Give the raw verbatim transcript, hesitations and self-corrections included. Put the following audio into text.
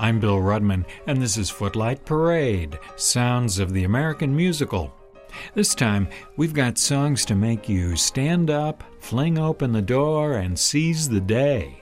I'm Bill Rudman, and this is Footlight Parade, Sounds of the American Musical. This time, we've got songs to make you stand up, fling open the door, and seize the day.